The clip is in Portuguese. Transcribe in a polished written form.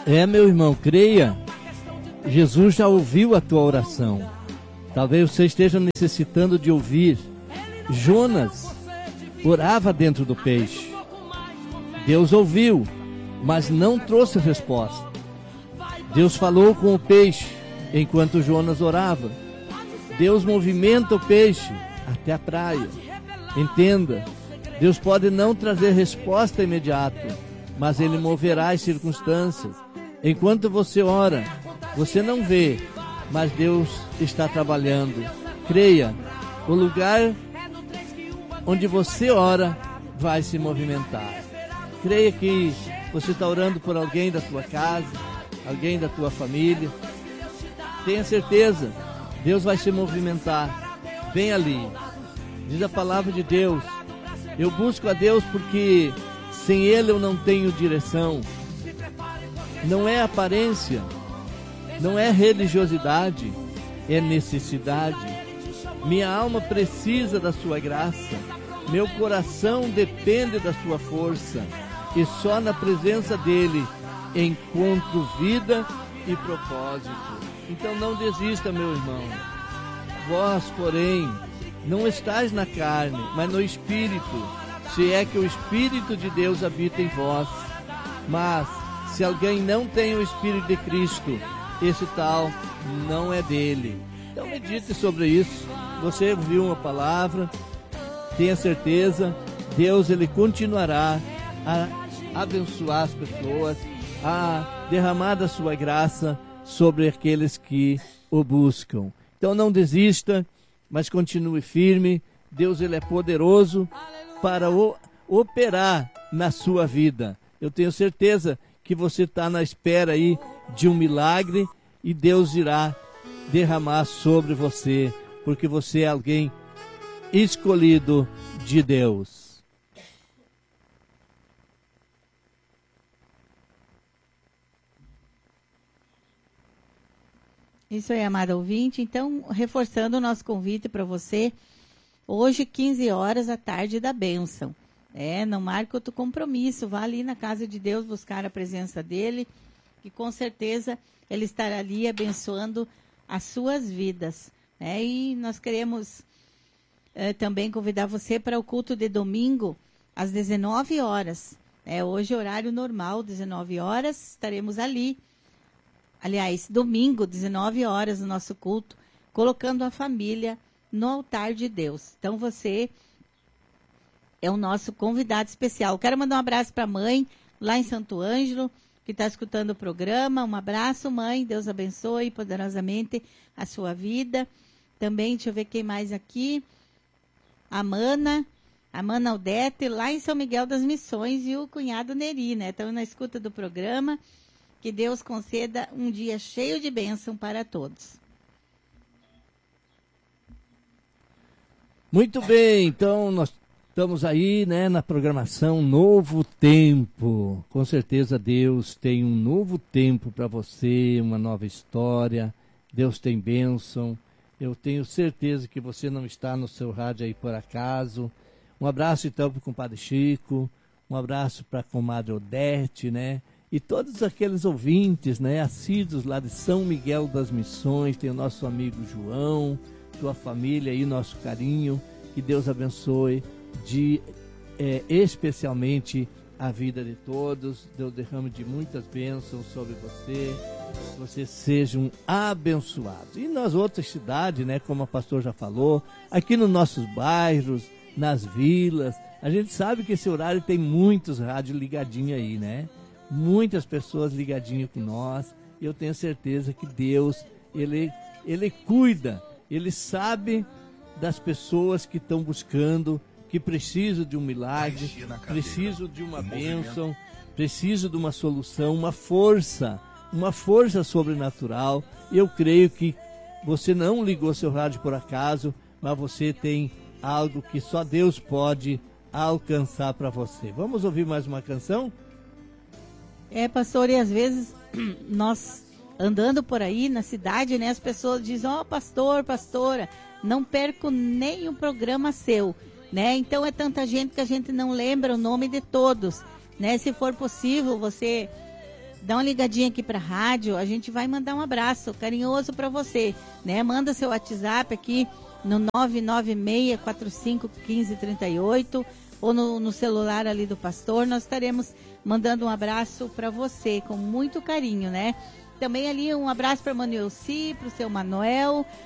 Meu irmão, creia. Jesus já ouviu a tua oração. Talvez você esteja necessitando de ouvir. Jonas orava dentro do peixe. Deus ouviu, mas não trouxe resposta. Deus falou com o peixe enquanto Jonas orava. Deus movimenta o peixe até a praia. Entenda, Deus pode não trazer resposta imediata, mas Ele moverá as circunstâncias. Enquanto você ora, você não vê, mas Deus está trabalhando. Creia, o lugar onde você ora vai se movimentar. Creia que você está orando por alguém da tua casa, alguém da tua família. Tenha certeza, Deus vai se movimentar bem ali. Diz a palavra de Deus, eu busco a Deus porque sem Ele eu não tenho direção. Não é aparência, não é religiosidade, é necessidade. Minha alma precisa da sua graça, meu coração depende da sua força, e só na presença dele encontro vida e propósito. Então não desista, meu irmão. Vós, porém, não estáis na carne, mas no Espírito, se é que o Espírito de Deus habita em vós. Mas, se alguém não tem o Espírito de Cristo, esse tal não é dele. Então medite sobre isso. Você ouviu uma palavra, tenha certeza, Deus ele continuará a abençoar as pessoas, a derramar da sua graça sobre aqueles que o buscam. Então não desista, mas continue firme. Deus ele é poderoso para operar na sua vida. Eu tenho certeza que você está na espera aí de um milagre e Deus irá derramar sobre você, porque você é alguém escolhido de Deus. Isso aí, amado ouvinte. Então, reforçando o nosso convite para você, hoje, 15 horas da tarde da bênção. Não marque outro compromisso, vá ali na casa de Deus buscar a presença dele, que com certeza ele estará ali abençoando as suas vidas. E nós queremos também convidar você para o culto de domingo, às 19 horas. Hoje, horário normal, 19 horas, estaremos ali. Aliás, domingo, 19 horas, no nosso culto, colocando a família no altar de Deus. Então, você é o nosso convidado especial. Quero mandar um abraço para a mãe, lá em Santo Ângelo, que está escutando o programa. Um abraço, mãe. Deus abençoe poderosamente a sua vida. Também, deixa eu ver quem mais aqui. A Mana Aldete, lá em São Miguel das Missões, e o cunhado Neri, né? Estão na escuta do programa. Que Deus conceda um dia cheio de bênção para todos. Muito bem, então nós estamos aí, né, na programação Novo Tempo. Com certeza Deus tem um novo tempo para você, uma nova história. Deus tem bênção. Eu tenho certeza que você não está no seu rádio aí por acaso. Um abraço então para o compadre Chico, um abraço para a comadre Odete, né? E todos aqueles ouvintes, né, assíduos lá de São Miguel das Missões, tem o nosso amigo João, tua família aí, nosso carinho, que Deus abençoe especialmente a vida de todos. Deus derrame de muitas bênçãos sobre você sejam abençoados. E nas outras cidades, né, como a pastor já falou, aqui nos nossos bairros, nas vilas, a gente sabe que esse horário tem muitos rádios ligadinhos aí, né? Muitas pessoas ligadinhas com nós, e eu tenho certeza que Deus, Ele cuida, Ele sabe das pessoas que estão buscando, que precisam de um milagre, precisam de uma bênção, precisam de uma solução, uma força sobrenatural. Eu creio que você não ligou seu rádio por acaso, mas você tem algo que só Deus pode alcançar para você. Vamos ouvir mais uma canção? Pastor, e às vezes nós andando por aí na cidade, né, as pessoas dizem, pastor, pastora, não perco nenhum programa seu, né? Então é tanta gente que a gente não lembra o nome de todos, né? Se for possível, você dá uma ligadinha aqui para a rádio, a gente vai mandar um abraço carinhoso para você, né? Manda seu WhatsApp aqui no 996451538 ou no celular ali do pastor, nós estaremos mandando um abraço para você com muito carinho, né? Também ali um abraço para a Manuelci, para o seu Manuel,